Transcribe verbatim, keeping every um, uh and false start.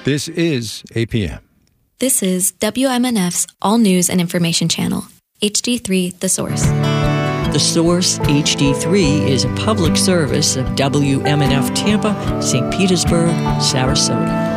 This is A P M. This is W M N F's All News and Information Channel, H D three The Source. The Source H D three is a public service of W M N F Tampa, Saint Petersburg, Sarasota.